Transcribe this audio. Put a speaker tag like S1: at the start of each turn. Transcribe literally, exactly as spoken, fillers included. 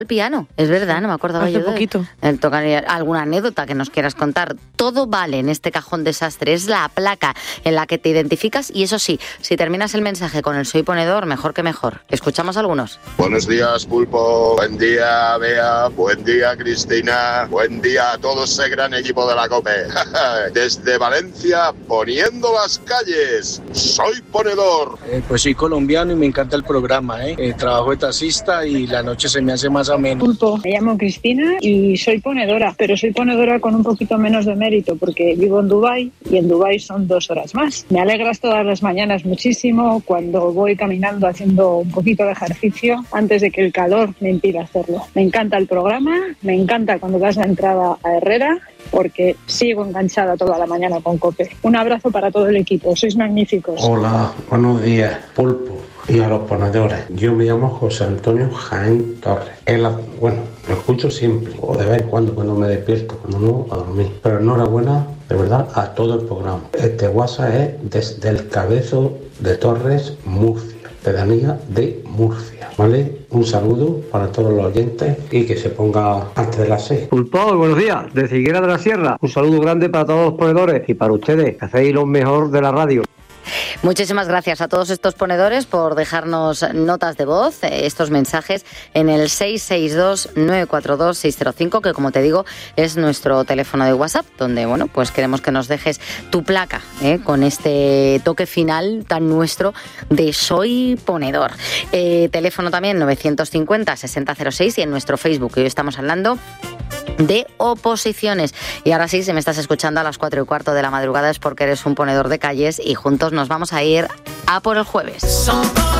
S1: El piano, es verdad, no me acordaba
S2: Hace
S1: yo de
S2: poquito.
S1: el tocar. Alguna anécdota que nos quieras contar. Todo vale en este cajón desastre. Es la placa en la que te identificas y eso sí, si terminas el mensaje con el soy ponedor, mejor que mejor. Escuchamos algunos.
S3: Buenos días, Pulpo. Buen día, Bea. Buen día, Cristina. Buen día a todo ese gran equipo de la COPE. Desde Valencia, poniendo las calles. Soy ponedor.
S4: Eh, pues soy colombiano y me encanta el programa. ¿eh? Eh, trabajo de taxista y la noche se me hace más ameno.
S5: Pulpo, me llamo Cristina y soy ponedora, pero soy ponedora con un poquito menos de mérito porque vivo en Dubái y en Dubái son dos horas más. Me alegras todas las mañanas muchísimo cuando voy caminando haciendo un poquito de ejercicio antes de que el calor me impida hacerlo. Me encanta el programa, me encanta cuando das la entrada a Herrera porque sigo enganchada toda la mañana con COPE. Un abrazo para todo el equipo, sois magníficos.
S6: Hola, buenos días, Pulpo. Y a los ponedores. Yo me llamo José Antonio Jaén Torres. El, bueno, lo escucho siempre, o de vez en cuando, cuando me despierto, cuando no, a dormir. Pero enhorabuena, de verdad, a todo el programa. Este WhatsApp es desde el Cabezo de Torres, Murcia, pedanía de Murcia. ¿Vale? Un saludo para todos los oyentes y que se ponga antes de las seis.
S7: Pulpo, buenos días, de Figuera de la Sierra. Un saludo grande para todos los ponedores y para ustedes, que hacéis lo mejor de la radio.
S1: Muchísimas gracias a todos estos ponedores por dejarnos notas de voz, estos mensajes en el seis seis dos, nueve cuatro dos, seis cero cinco, que como te digo es nuestro teléfono de WhatsApp, donde bueno, pues queremos que nos dejes tu placa ¿eh? con este toque final tan nuestro de Soy Ponedor. Eh, teléfono también novecientos cincuenta, sesenta cero seis y en nuestro Facebook, que hoy estamos hablando de oposiciones. Y ahora sí, si me estás escuchando a las cuatro y cuarto de la madrugada es porque eres un ponedor de calles y juntos nos vamos a ir a por el jueves.